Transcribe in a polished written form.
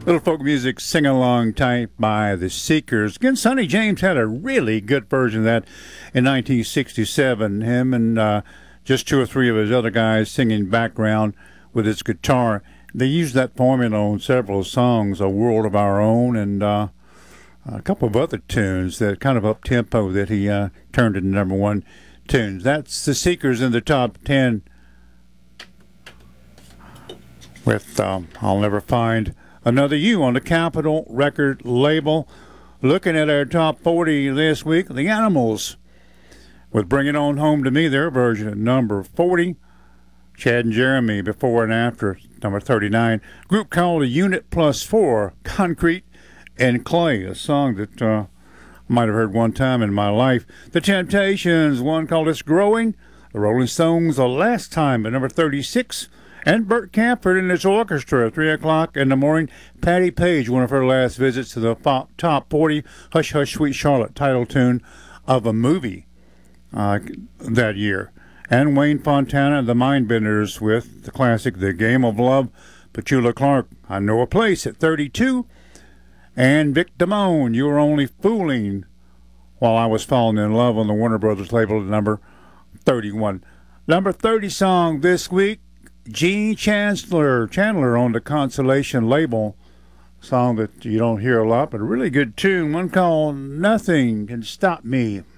Little folk music sing-along type by the Seekers. Again, Sonny James had a really good version of that in 1967. Him and just two or three of his other guys singing background with his guitar. They used that formula on several songs, A World of Our Own, and a couple of other tunes that kind of up-tempo that he turned into number one tunes. That's the Seekers in the top 10 with I'll Never Find Another You on the Capitol record label. Looking at our top 40 this week, the Animals with Bring It On Home to Me, their version at number 40. Chad and Jeremy, Before and After, number 39. Group called A Unit Plus 4, Concrete and Clay, a song that I might have heard one time in my life. The Temptations, one called It's Growing. The Rolling Stones, The Last Time, at number 36. And Bert Camford and his orchestra at 3 o'clock in the morning. Patti Page, one of her last visits to the top 40, Hush Hush Sweet Charlotte, title tune of a movie that year. And Wayne Fontana and the Mindbenders with the classic The Game of Love. Petula Clark, I Know a Place at 32. And Vic Damone, You Were Only Fooling While I Was Falling in Love on the Warner Brothers label at number 31. Number 30 song this week, Gene Chandler on the Consolation label. Song that you don't hear a lot, but a really good tune. One called Nothing Can Stop Me.